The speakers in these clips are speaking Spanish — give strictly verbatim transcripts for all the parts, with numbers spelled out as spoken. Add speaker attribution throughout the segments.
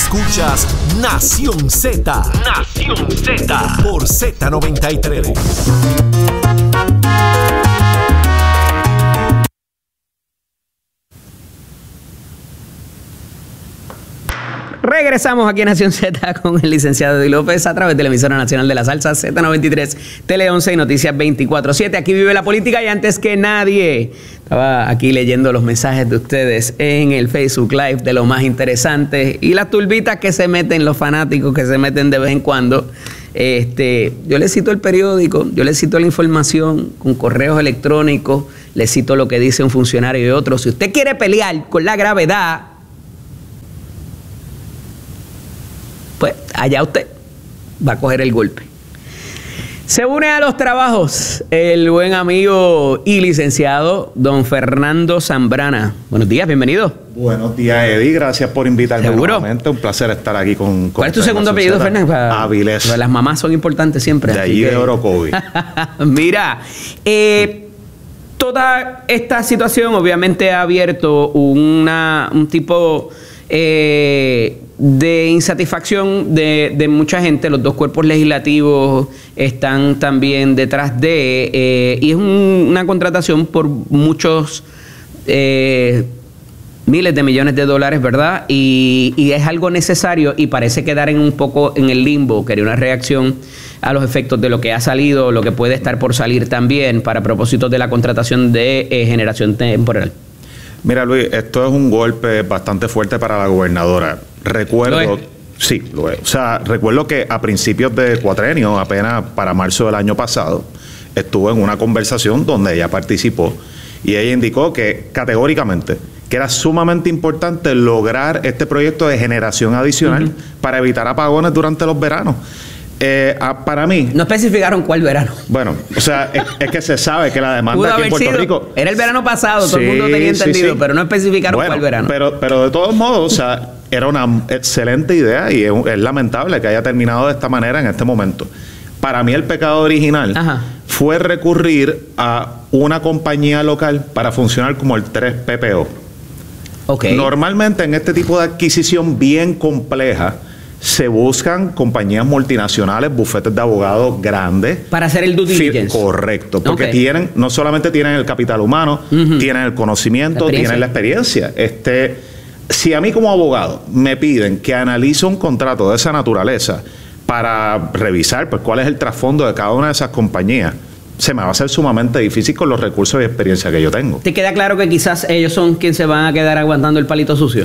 Speaker 1: Escuchas Nación Z. Nación Z. Por Z noventa y tres.
Speaker 2: Regresamos aquí a Nación Z con el licenciado Eddie López a través de la emisora nacional de la salsa Z noventa y tres, Tele once y Noticias veinticuatro siete. Aquí vive la política y antes que nadie, estaba aquí leyendo los mensajes de ustedes en el Facebook Live de lo más interesante y las turbitas que se meten, los fanáticos que se meten de vez en cuando. Este, yo les cito el periódico, yo les cito la información con correos electrónicos, les cito lo que dice un funcionario y otro. Si usted quiere pelear con la gravedad, pues allá usted va a coger el golpe. Se une a los trabajos el buen amigo y licenciado don Fernando Zambrana. Buenos días, bienvenido.
Speaker 3: Buenos días, Eddie. Gracias por invitarme.
Speaker 2: ¿Seguro?
Speaker 3: Nuevamente. Un placer estar aquí con, con
Speaker 2: ¿Cuál es tu segundo apellido, Fernando?
Speaker 3: Avilés.
Speaker 2: Las mamás son importantes siempre.
Speaker 3: De allí
Speaker 2: que...
Speaker 3: de Orocovi.
Speaker 2: Mira, eh, toda esta situación obviamente ha abierto una, un tipo... Eh, de insatisfacción de, de mucha gente. Los dos cuerpos legislativos están también detrás de, eh, y es un, una contratación por muchos eh, miles de millones de dólares, ¿verdad? Y, y es algo necesario y parece quedar en un poco en el limbo. Quería una reacción a los efectos de lo que ha salido, lo que puede estar por salir también para propósitos de la contratación de eh, generación temporal.
Speaker 3: Mira, Luis, esto es un golpe bastante fuerte para la gobernadora. Recuerdo,
Speaker 2: ¿Lo es?
Speaker 3: sí, lo es. O sea, recuerdo que a principios de cuatrenio, apenas para marzo del año pasado, estuvo en una conversación donde ella participó y ella indicó que categóricamente que era sumamente importante lograr este proyecto de generación adicional uh-huh. para evitar apagones durante los veranos. Eh, a, para mí...
Speaker 2: No especificaron cuál verano.
Speaker 3: Bueno, o sea, es, es que se sabe que la demanda aquí en Puerto
Speaker 2: sido,
Speaker 3: Rico...
Speaker 2: Era el verano pasado,
Speaker 3: sí,
Speaker 2: todo el mundo tenía entendido, sí, sí. pero no especificaron
Speaker 3: bueno,
Speaker 2: cuál verano.
Speaker 3: Pero, pero de todos modos, o sea, era una excelente idea y es, es lamentable que haya terminado de esta manera en este momento. Para mí el pecado original Ajá. fue recurrir a una compañía local para funcionar como el tres P P O. Okay. Normalmente en este tipo de adquisición bien compleja se buscan compañías multinacionales, bufetes de abogados grandes.
Speaker 2: Para hacer el due diligence.
Speaker 3: Correcto, porque okay. tienen, no solamente tienen el capital humano, uh-huh. tienen el conocimiento, la tienen la experiencia. Este, si a mí como abogado me piden que analice un contrato de esa naturaleza para revisar pues, cuál es el trasfondo de cada una de esas compañías, se me va a hacer sumamente difícil con los recursos y experiencia que yo tengo.
Speaker 2: ¿Te queda claro que quizás ellos son quienes se van a quedar aguantando el palito sucio?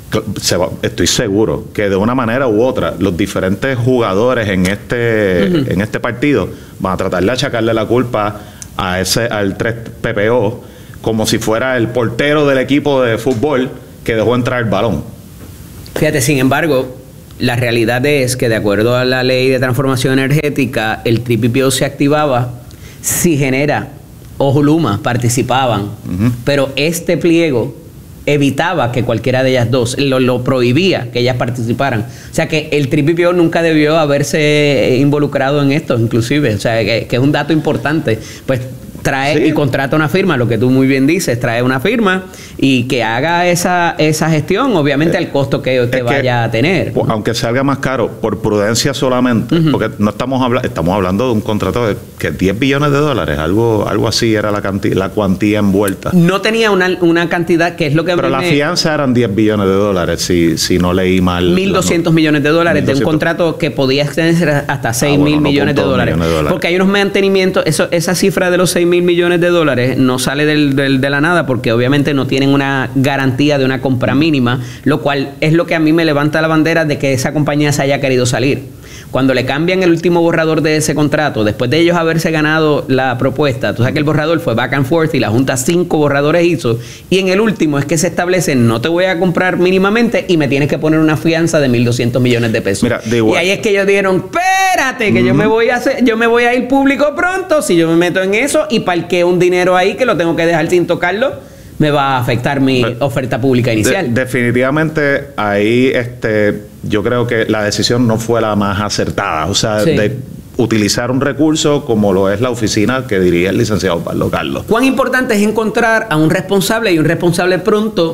Speaker 3: Estoy seguro que de una manera u otra los diferentes jugadores en este uh-huh. en este partido van a tratar de achacarle la culpa a ese al tres P P O como si fuera el portero del equipo de fútbol que dejó entrar el balón.
Speaker 2: Fíjate, sin embargo, la realidad es que de acuerdo a la ley de transformación energética, el tres P P O se activaba si Genera o Luma participaban, uh-huh. pero este pliego evitaba que cualquiera de ellas dos, lo, lo prohibía que ellas participaran. O sea que el tres P P O nunca debió haberse involucrado en esto, inclusive. O sea que, que es un dato importante. Pues trae sí. y contrata una firma, lo que tú muy bien dices, trae una firma y que haga esa, esa gestión, obviamente al costo que, que vaya que, a tener.
Speaker 3: ¿no? Aunque salga más caro, por prudencia solamente, uh-huh. porque no estamos hablando, estamos hablando de un contrato de que diez billones de dólares, algo, algo así era la, canti, la cuantía envuelta.
Speaker 2: No tenía una, una cantidad que es lo que...
Speaker 3: Pero la me... fianza eran diez billones de dólares, si, si no leí mal.
Speaker 2: mil doscientos millones de dólares de un contrato que podía extenderse hasta seis mil ah, bueno, millones, no de dólares, millones de dólares. Porque hay unos mantenimientos, eso, esa cifra de los seis mil millones de dólares no sale del, del, de la nada porque obviamente no tienen una garantía de una compra mínima, lo cual es lo que a mí me levanta la bandera de que esa compañía se haya querido salir. Cuando le cambian el último borrador de ese contrato, después de ellos haberse ganado la propuesta, tú sabes que el borrador fue back and forth y la Junta cinco borradores hizo, y en el último es que se establece, no te voy a comprar mínimamente y me tienes que poner una fianza de mil doscientos millones de pesos. Mira, y ahí es que ellos dijeron, espérate, que mm. yo me voy a hacer, yo me voy a ir público pronto, si yo me meto en eso y parqueo un dinero ahí que lo tengo que dejar sin tocarlo, me va a afectar mi Pero, oferta pública inicial. De,
Speaker 3: definitivamente ahí este, yo creo que la decisión no fue la más acertada. O sea, sí. de utilizar un recurso como lo es la oficina que dirige el licenciado Pablo Carlos.
Speaker 2: ¿Cuán importante es encontrar a un responsable y un responsable pronto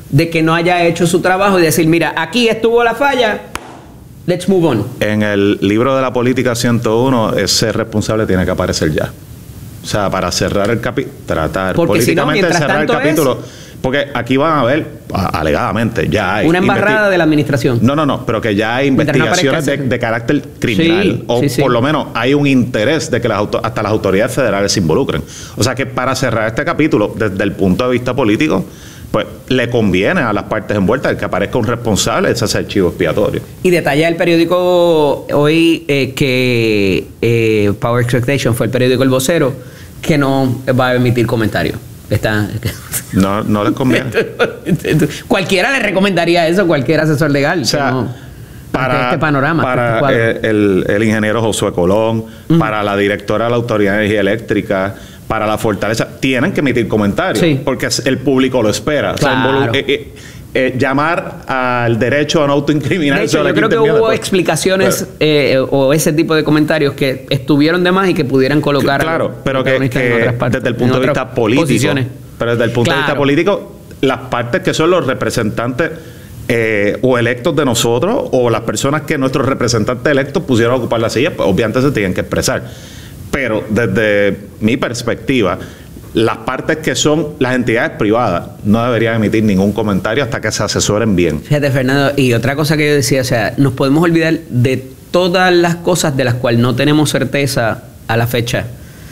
Speaker 2: de que no haya hecho su trabajo y decir, mira, aquí estuvo la falla, let's move on.
Speaker 3: En el libro de la política ciento uno, ese responsable tiene que aparecer ya. O sea, para cerrar el capítulo, tratar
Speaker 2: porque políticamente
Speaker 3: si no, cerrar el capítulo.
Speaker 2: Es,
Speaker 3: porque aquí van a ver, alegadamente, ya hay...
Speaker 2: una embarrada de la administración.
Speaker 3: No, no, no, pero que ya hay investigaciones no de, de carácter criminal. Sí, o sí, sí. por lo menos hay un interés de que las auto, hasta las autoridades federales se involucren. O sea que para cerrar este capítulo, desde el punto de vista político, pues le conviene a las partes envueltas que aparezca un responsable de ese archivo expiatorio.
Speaker 2: Y detalla el periódico hoy eh, que eh, Power Expectation fue el periódico El Vocero, que no va a emitir comentarios. Está...
Speaker 3: No, no les conviene.
Speaker 2: Cualquiera le recomendaría eso, cualquier asesor legal.
Speaker 3: O sea,
Speaker 2: no,
Speaker 3: para
Speaker 2: este panorama.
Speaker 3: Para
Speaker 2: este
Speaker 3: el, el ingeniero Josué Colón, uh-huh. para la directora de la Autoridad de Energía Eléctrica, para la Fortaleza, tienen que emitir comentarios, sí. porque el público lo espera.
Speaker 2: Claro.
Speaker 3: O sea, eh, eh, eh, llamar al derecho a no autoincriminarse.
Speaker 2: De hecho, yo creo que hubo pues, explicaciones pero, eh, o ese tipo de comentarios que estuvieron de más y que pudieran colocar.
Speaker 3: Claro, pero que, que partes, desde el punto de vista político. Posiciones. Pero desde el punto claro. de vista político, las partes que son los representantes eh, o electos de nosotros o las personas que nuestros representantes electos pusieron a ocupar la silla, pues obviamente se tienen que expresar. Pero desde mi perspectiva, las partes que son las entidades privadas no deberían emitir ningún comentario hasta que se asesoren bien.
Speaker 2: Fíjate, Fernando, y otra cosa que yo decía, o sea, nos podemos olvidar de todas las cosas de las cuales no tenemos certeza a la fecha.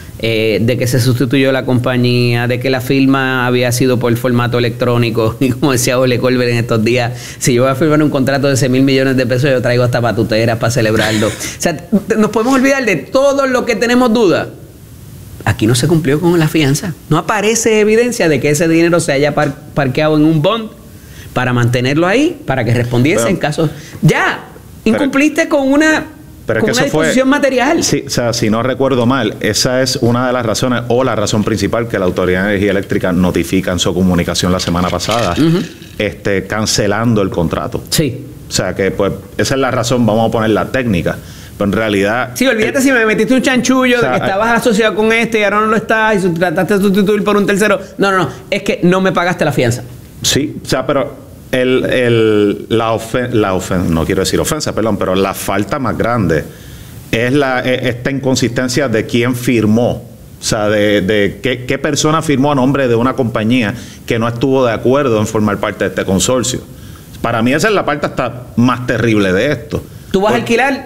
Speaker 2: Eh, de que se sustituyó la compañía, de que la firma había sido por formato electrónico, y como decía Ole Colbert en estos días, si yo voy a firmar un contrato de seis mil millones de pesos, yo traigo hasta patuteras para celebrarlo. O sea, nos podemos olvidar de todo lo que tenemos dudas. Aquí no se cumplió con la fianza. No aparece evidencia de que ese dinero se haya par parqueado en un bond para mantenerlo ahí, para que respondiese pero, en casos... Ya, incumpliste pero, con una...
Speaker 3: Pero
Speaker 2: con
Speaker 3: es que
Speaker 2: una
Speaker 3: eso
Speaker 2: disposición
Speaker 3: fue,
Speaker 2: material.
Speaker 3: Sí, o sea, si no recuerdo mal, esa es una de las razones o la razón principal que la Autoridad de Energía Eléctrica notifica en su comunicación la semana pasada, uh-huh. este, cancelando el contrato.
Speaker 2: Sí.
Speaker 3: O sea que, pues, esa es la razón, vamos a poner la técnica. Pero en realidad...
Speaker 2: Sí, olvídate el, si me metiste un chanchullo o sea, de que estabas asociado con este y ahora no lo estás y trataste de sustituir por un tercero. No, no, no. Es que no me pagaste la fianza.
Speaker 3: Sí, o sea, pero... El, el, la ofensa, la ofen, no quiero decir ofensa, perdón, pero la falta más grande es la, esta inconsistencia de quién firmó. O sea, de, de qué, qué persona firmó a nombre de una compañía que no estuvo de acuerdo en formar parte de este consorcio. Para mí esa es la parte hasta más terrible de esto.
Speaker 2: Tú vas Porque, a alquilar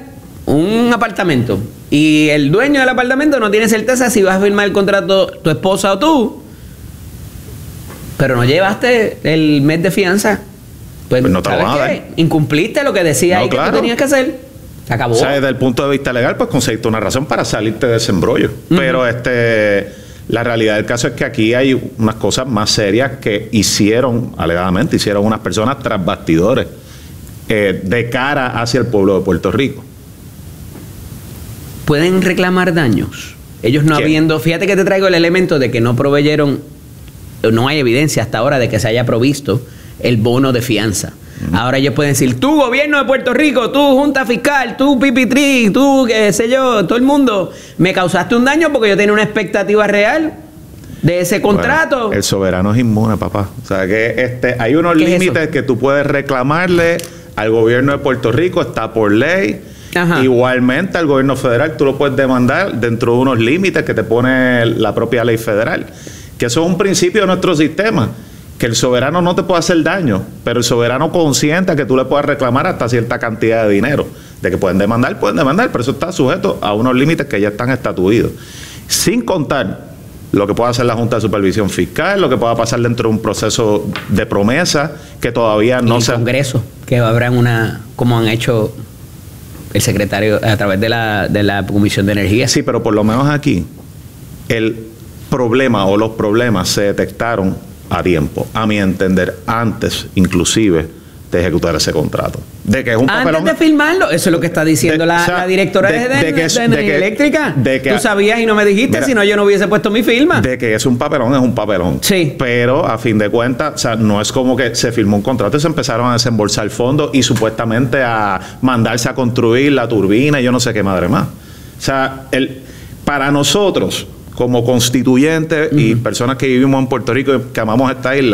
Speaker 2: un apartamento y el dueño del apartamento no tiene certeza si vas a firmar el contrato tu esposa o tú, pero no llevaste el mes de fianza. Pues,
Speaker 3: pues no te lo van a dar.
Speaker 2: Incumpliste lo que decía no, ahí claro. que tú tenías que hacer. Se acabó.
Speaker 3: O sea, desde el punto de vista legal, pues conseguiste una razón para salirte de ese embrollo. Uh-huh. Pero este, la realidad del caso es que aquí hay unas cosas más serias que hicieron, alegadamente, hicieron unas personas tras bastidores eh, de cara hacia el pueblo de Puerto Rico.
Speaker 2: ¿Pueden reclamar daños? Ellos no
Speaker 3: ¿Qué?
Speaker 2: habiendo... Fíjate que te traigo el elemento de que no proveyeron, no hay evidencia hasta ahora de que se haya provisto el bono de fianza. Uh-huh. Ahora ellos pueden decir, tú gobierno de Puerto Rico, tú junta fiscal, tú Pipitri, tú qué sé yo, todo el mundo, me causaste un daño porque yo tenía una expectativa real de ese contrato.
Speaker 3: Bueno, el soberano es inmune, papá. O sea que este, hay unos límites que tú puedes reclamarle al gobierno de Puerto Rico, está por ley. Ajá. Igualmente al gobierno federal tú lo puedes demandar dentro de unos límites que te pone la propia ley federal. Que eso es un principio de nuestro sistema. Que el soberano no te puede hacer daño, pero el soberano consiente que tú le puedas reclamar hasta cierta cantidad de dinero. De que pueden demandar, pueden demandar, pero eso está sujeto a unos límites que ya están estatuidos. Sin contar lo que pueda hacer la Junta de Supervisión Fiscal, lo que pueda pasar dentro de un proceso de promesa que todavía no se...
Speaker 2: el Congreso, que habrán una, como han hecho el secretario a través de la, de la Comisión de Energía.
Speaker 3: Sí, pero por lo menos aquí el problema o los problemas se detectaron a tiempo, a mi entender, antes inclusive de ejecutar ese contrato. De que es un papelón.
Speaker 2: Antes de firmarlo, eso es lo que está diciendo de, la, o sea, la directora de, de, de, de, que es, de Energía Eléctrica. De que, tú sabías y no me dijiste, mira, si no yo no hubiese puesto mi firma.
Speaker 3: De que es un papelón, es un papelón.
Speaker 2: Sí.
Speaker 3: Pero a fin de cuentas, o sea, no es como que se firmó un contrato y se empezaron a desembolsar fondos y supuestamente a mandarse a construir la turbina y yo no sé qué madre más. O sea, el, para nosotros, como constituyentes uh-huh. y personas que vivimos en Puerto Rico y que amamos esta isla,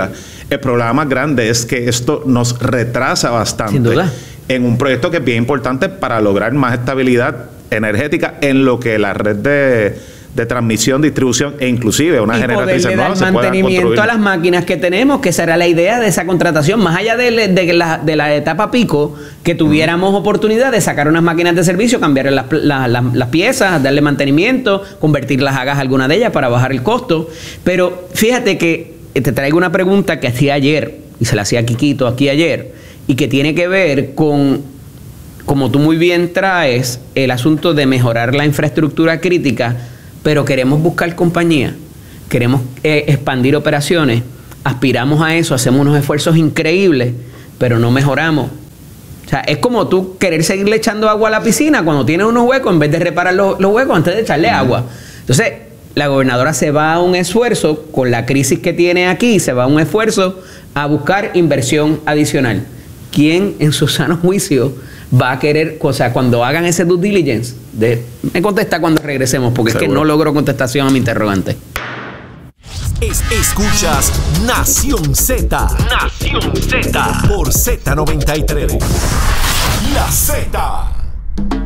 Speaker 3: El problema más grande es que esto nos retrasa bastante.
Speaker 2: Sin duda.
Speaker 3: En un proyecto que es bien importante para lograr más estabilidad energética en lo que la red de, de transmisión, distribución e inclusive una generatriz nueva se pueda
Speaker 2: mantenimiento a las máquinas que tenemos, que será la idea de esa contratación, más allá de, de, la, de la etapa pico, que tuviéramos uh-huh. oportunidad de sacar unas máquinas de servicio, cambiar las, las, las, las piezas, darle mantenimiento, convertirlas a gas alguna de ellas para bajar el costo. Pero fíjate que te traigo una pregunta que hacía ayer, y se la hacía a Quiquito aquí ayer, y que tiene que ver con, como tú muy bien traes, el asunto de mejorar la infraestructura crítica, pero queremos buscar compañía, queremos eh, expandir operaciones, aspiramos a eso, hacemos unos esfuerzos increíbles, pero no mejoramos. O sea, es como tú querer seguirle echando agua a la piscina cuando tienes unos huecos, en vez de reparar los, los huecos antes de echarle agua. Entonces, la gobernadora se va a un esfuerzo, con la crisis que tiene aquí, se va a un esfuerzo a buscar inversión adicional. ¿Quién en su sano juicio va a querer, o sea, cuando hagan ese due diligence? De, me contesta cuando regresemos, porque Seguro. Es que no logro contestación a mi interrogante.
Speaker 1: Es, escuchas Nación Z. Nación Z. Por Z noventa y tres. La Z.